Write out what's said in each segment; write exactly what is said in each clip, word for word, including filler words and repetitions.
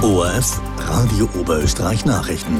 O R F Radio Oberösterreich Nachrichten.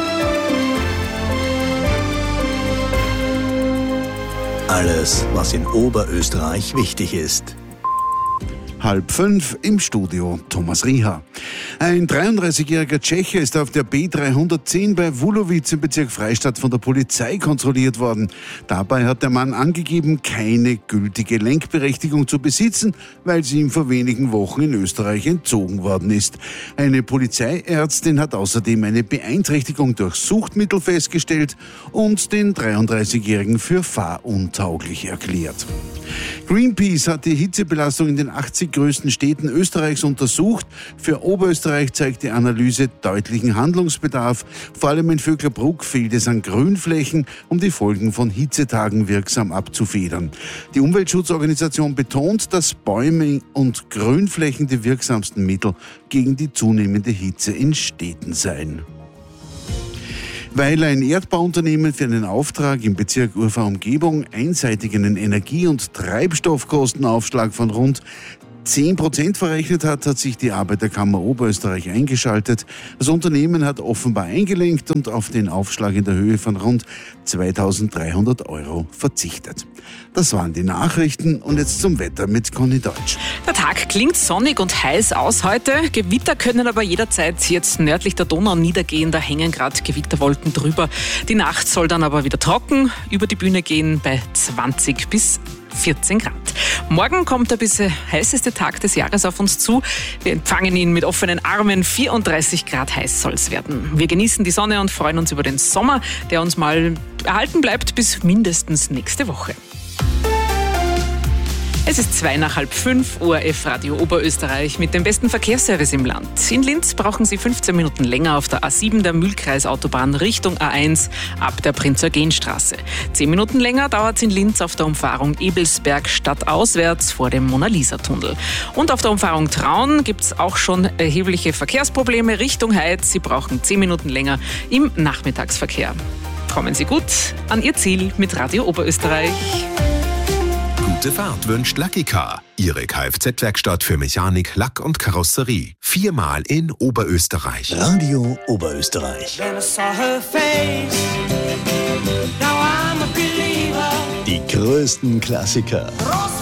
Alles, was in Oberösterreich wichtig ist. Halb fünf im Studio Thomas Rieher. Ein dreiunddreißigjähriger Tscheche ist auf der B dreihundertzehn bei Wulowitz im Bezirk Freistadt von der Polizei kontrolliert worden. Dabei hat der Mann angegeben, keine gültige Lenkberechtigung zu besitzen, weil sie ihm vor wenigen Wochen in Österreich entzogen worden ist. Eine Polizeiärztin hat außerdem eine Beeinträchtigung durch Suchtmittel festgestellt und den dreiunddreißigjährigen für fahruntauglich erklärt. Greenpeace hat die Hitzebelastung in den achtzig größten Städten Österreichs untersucht. Für Oberösterreich zeigt die Analyse deutlichen Handlungsbedarf. Vor allem in Vöcklerbruck fehlt es an Grünflächen, um die Folgen von Hitzetagen wirksam abzufedern. Die Umweltschutzorganisation betont, dass Bäume und Grünflächen die wirksamsten Mittel gegen die zunehmende Hitze in Städten seien. Weil ein Erdbauunternehmen für einen Auftrag im Bezirk Urfahr-Umgebung einseitig einen Energie- und Treibstoffkostenaufschlag von rund zehn Prozent verrechnet hat, hat sich die Arbeiterkammer Oberösterreich eingeschaltet. Das Unternehmen hat offenbar eingelenkt und auf den Aufschlag in der Höhe von rund zweitausenddreihundert Euro verzichtet. Das waren die Nachrichten und jetzt zum Wetter mit Conny Deutsch. Der Tag klingt sonnig und heiß aus heute. Gewitter können aber jederzeit jetzt nördlich der Donau niedergehen. Da hängen gerade Gewitterwolken drüber. Die Nacht soll dann aber wieder trocken über die Bühne gehen bei zwanzig bis vierzehn Grad. Morgen kommt der bisher heißeste Tag des Jahres auf uns zu. Wir empfangen ihn mit offenen Armen. vierunddreißig Grad heiß soll es werden. Wir genießen die Sonne und freuen uns über den Sommer, der uns mal erhalten bleibt bis mindestens nächste Woche. Es ist zwei nach halb fünf, O R F Radio Oberösterreich mit dem besten Verkehrsservice im Land. In Linz brauchen Sie fünfzehn Minuten länger auf der A sieben der Mühlkreisautobahn Richtung A eins ab der Prinz-Eugen-Straße. Zehn Minuten länger dauert es in Linz auf der Umfahrung Ebelsberg stadtauswärts vor dem Mona-Lisa-Tunnel. Und auf der Umfahrung Traun gibt es auch schon erhebliche Verkehrsprobleme Richtung Heiz. Sie brauchen zehn Minuten länger im Nachmittagsverkehr. Kommen Sie gut an Ihr Ziel mit Radio Oberösterreich. Gute Fahrt wünscht Lucky Car. Ihre Kfz-Werkstatt für Mechanik, Lack und Karosserie. Viermal in Oberösterreich. Radio Oberösterreich. Die größten Klassiker.